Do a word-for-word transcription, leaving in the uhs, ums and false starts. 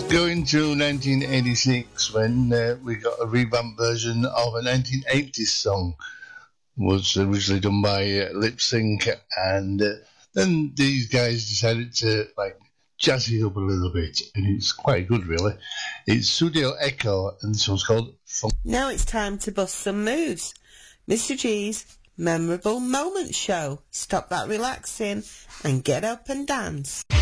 Going to nineteen eighty-six when uh, we got a revamped version of a nineteen eighties song. It was originally done by uh, Lip Sync, and uh, then these guys decided to like jazz it up a little bit, and it's quite good really. It's Studio Echo, and this one's called Funk. Now it's time to bust some moves. Mister G's Memorable Moments Show. Stop that relaxing and get up and dance.